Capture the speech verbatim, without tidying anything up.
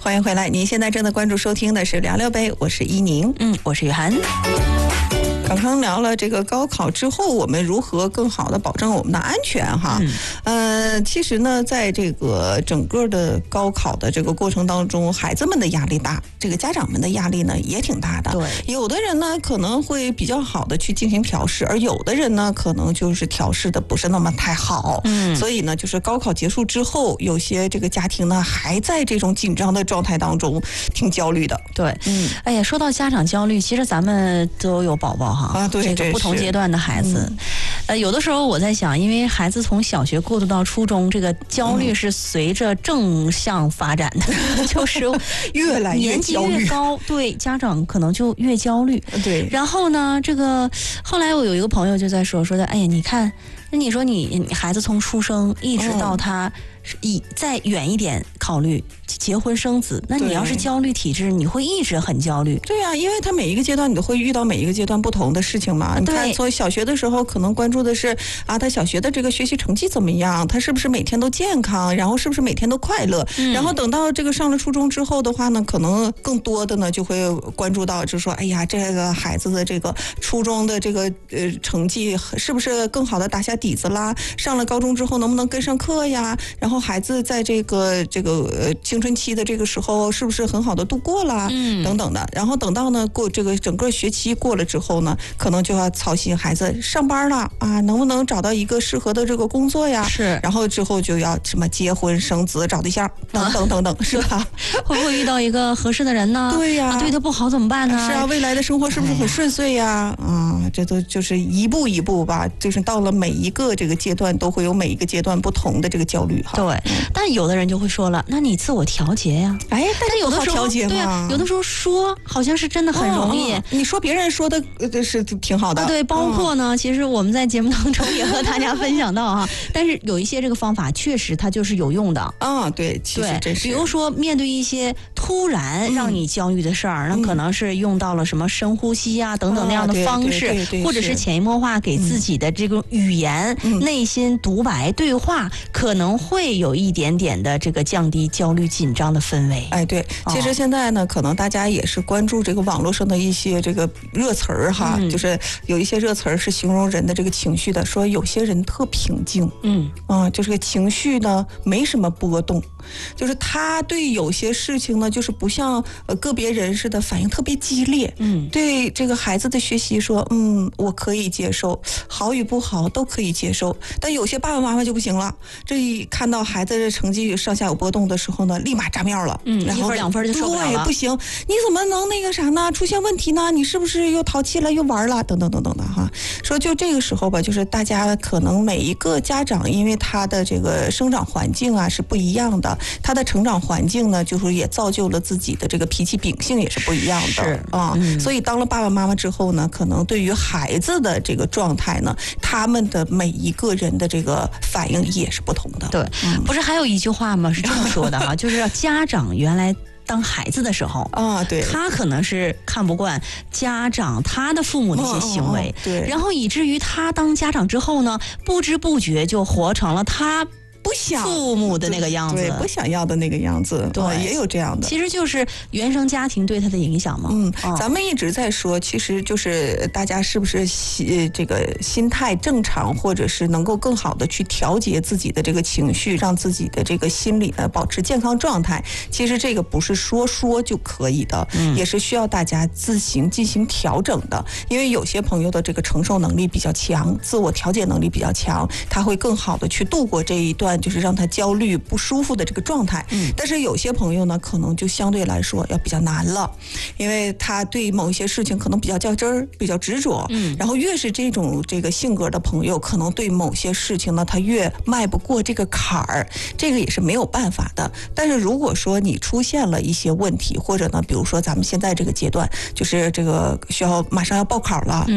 欢迎回来，您现在正在关注收听的是聊聊呗，我是依宁， 嗯，我是雨涵。 刚刚聊了这个高考之后我们如何更好的保证我们的安全哈，嗯、呃，其实呢，在这个整个的高考的这个过程当中，孩子们的压力大，这个家长们的压力呢也挺大的。 对， 有的人呢可能会比较好的去进行调试，而有的人呢可能就是调试的不是那么太好。嗯，所以呢，就是高考结束之后，有些这个家庭呢还在这种紧张的状态当中，挺焦虑的。 对，嗯，哎呀，说到家长焦虑，其实咱们都有宝宝哈。 啊，对， 这个不同阶段的孩子，嗯、呃，有的时候我在想，因为孩子从小学过渡到初中，这个焦虑是随着正向发展的，嗯、就是越来越焦虑， 年纪越高，对家长可能就越焦虑。 对， 然后呢，这个后来我有一个朋友就在说说的，哎呀，你看，那你说你孩子从出生一直到他。嗯以再远一点考虑结婚生子，那你要是焦虑体质，你会一直很焦虑。 对呀、啊，因为他每一个阶段你都会遇到每一个阶段不同的事情嘛。你看，从小学的时候可能关注的是啊，他小学的这个学习成绩怎么样，他是不是每天都健康，然后是不是每天都快乐。嗯、然后等到这个上了初中之后的话呢，可能更多的呢就会关注到，就是说，哎呀，这个孩子的这个初中的这个呃成绩是不是更好的打下底子啦？上了高中之后能不能跟上课呀？然后。然后孩子在这个这个呃青春期的这个时候是不是很好的度过了，嗯，等等的。然后等到呢过这个整个学期过了之后呢，可能就要操心孩子上班了啊，能不能找到一个适合的这个工作呀？ 是。 然后之后就要什么结婚生子找对象等等等等，啊、是吧？ 会不会遇到一个合适的人呢？ 对呀、 啊，对他不好怎么办呢？ 是啊，未来的生活是不是很顺遂呀？啊、嗯，这都就是一步一步吧，就是到了每一个这个阶段都会有每一个阶段不同的这个焦虑哈。 对，但有的人就会说了，那你自我调节呀？ 哎， 但有的时候调节对啊，有的时候说好像是真的很容易。 哦、你说别人说的呃是挺好的、 啊，对，包括呢，嗯、其实我们在节目当中也和大家分享到哈，但是有一些这个方法确实它就是有用的啊、哦，对，其实这是， 比如说面对一些突然让你焦虑的事儿，那、嗯、可能是用到了什么深呼吸呀、啊、等等那样的方式， 哦、对对对对或者是潜移默化给自己的这个语言、嗯、内心独白对话，可能会有一点点的这个降低焦虑紧张的氛围。 哎，对，其实现在呢，哦、可能大家也是关注这个网络上的一些这个热词儿哈，嗯、就是有一些热词儿是形容人的这个情绪的，说有些人特平静，嗯啊，就是个情绪呢没什么波动，就是他对有些事情呢，就是不像呃个别人似的反应特别激烈，嗯，对这个孩子的学习说，嗯，我可以接受，好与不好都可以接受，但有些爸爸妈妈就不行了，这一看到孩子的成绩上下有波动的时候呢，立马炸面了， 嗯， 然后一分两分就受不了了， 对，不行，你怎么能那个啥呢？出现问题呢？你是不是又淘气了，又玩了，等等等等的哈。说就这个时候吧，就是大家可能每一个家长，因为他的这个生长环境啊是不一样的，他的成长环境呢，就是也造就了自己的这个脾气秉性也是不一样的啊、嗯。所以当了爸爸妈妈之后呢，可能对于孩子的这个状态呢，他们的每一个人的这个反应也是不同的。 对，嗯、不是还有一句话吗？是这么说的哈，就是要家长原来。当孩子的时候啊，对， 他可能是看不惯家长他的父母的一些行为， 哦哦对， 然后以至于他当家长之后呢，不知不觉就活成了他不想父母的那个样子， 对，不想要的那个样子， 对， 哦、也有这样的。 其实就是原生家庭对他的影响嘛。 嗯，哦、咱们一直在说，其实就是大家是不是心这个心态正常，或者是能够更好的去调节自己的这个情绪，让自己的这个心理呢保持健康状态。其实这个不是说说就可以的，嗯、也是需要大家自行进行调整的。因为有些朋友的这个承受能力比较强，自我调节能力比较强，他会更好的去度过这一段。就是让他焦虑不舒服的这个状态，嗯，但是有些朋友呢，可能就相对来说要比较难了，因为他对某一些事情可能比较较真儿，比较执着，嗯，然后越是这种这个性格的朋友，可能对某些事情呢，他越迈不过这个坎儿，这个也是没有办法的。但是如果说你出现了一些问题，或者呢，比如说咱们现在这个阶段，就是这个需要马上要报考了。